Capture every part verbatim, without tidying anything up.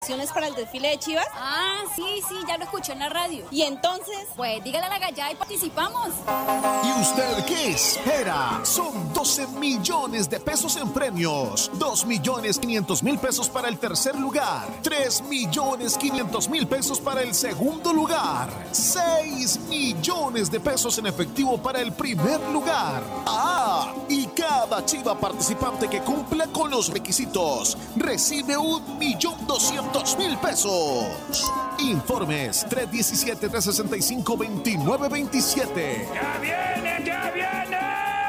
¿Para el desfile de Chivas? Ah, sí, sí, ya lo escuché en la radio. ¿Y entonces? Pues dígale a la gallada y participamos. ¿Y usted qué espera? Son doce millones de pesos en premios. dos millones quinientos mil pesos para el tercer lugar. tres millones quinientos mil pesos para el segundo lugar. seis millones de pesos en efectivo para el primer lugar. Ah, y cada chiva participante que cumpla con los requisitos recibe un millón doscientos mil pesos. Informes tres uno siete, tres seis cinco, dos nueve dos siete. ¡Ya vienen, ya vienen!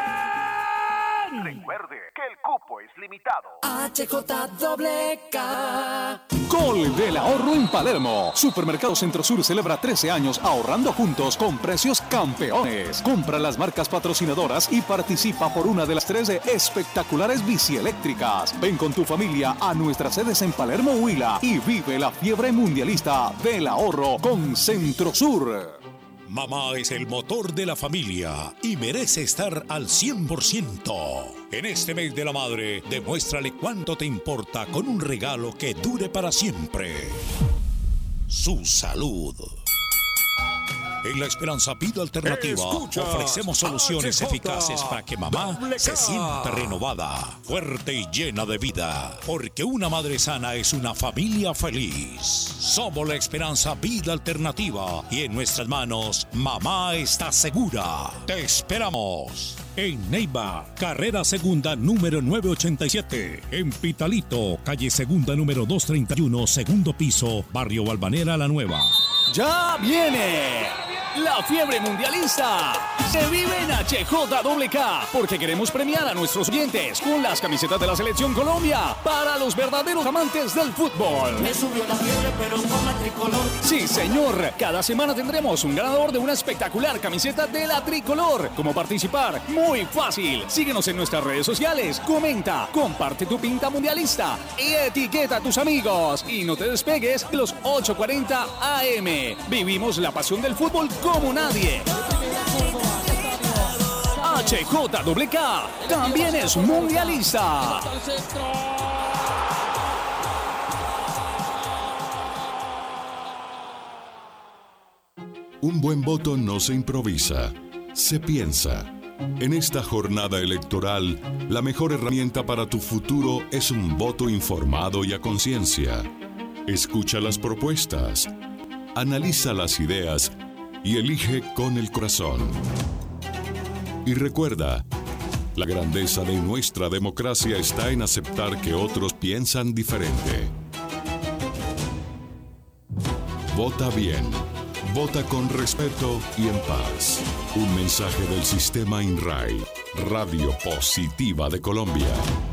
Recuerde que el cupo es limitado. H J doble K. Gol del ahorro en Palermo. Supermercado Centro Sur celebra trece años ahorrando juntos con precios campeones. Compra las marcas patrocinadoras y participa por una de las tres espectaculares bicieléctricas. Ven con tu familia a nuestras sedes en Palermo, Huila y vive la fiebre mundialista del ahorro con Centro Sur. Mamá es el motor de la familia y merece estar al cien por ciento. En este mes de la madre, demuéstrale cuánto te importa con un regalo que dure para siempre. Su salud. En La Esperanza Vida Alternativa Escucha, ofrecemos soluciones H J, eficaces para que mamá se sienta renovada, fuerte y llena de vida. Porque una madre sana es una familia feliz. Somos La Esperanza Vida Alternativa y en nuestras manos, mamá está segura. Te esperamos. En Neiva, carrera segunda número novecientos ochenta y siete. En Pitalito, calle segunda número doscientos treinta y uno, segundo piso, barrio Balvanera La Nueva. ¡Ya viene! La fiebre mundialista se vive en H J doble K porque queremos premiar a nuestros oyentes con las camisetas de la Selección Colombia para los verdaderos amantes del fútbol. Me subió la fiebre, pero con la tricolor. Sí, señor. Cada semana tendremos un ganador de una espectacular camiseta de la tricolor. ¿Cómo participar? Muy fácil. Síguenos en nuestras redes sociales, comenta, comparte tu pinta mundialista y etiqueta a tus amigos. Y no te despegues de los ocho cuarenta A M. Vivimos la pasión del fútbol como nadie. H J doble K también es mundialista. Un buen voto no se improvisa, se piensa. En esta jornada electoral, la mejor herramienta para tu futuro es un voto informado y a conciencia. Escucha las propuestas, analiza las ideas y elige con el corazón. Y recuerda, la grandeza de nuestra democracia está en aceptar que otros piensan diferente. Vota bien, vota con respeto y en paz. Un mensaje del Sistema INRAI, Radio Positiva de Colombia.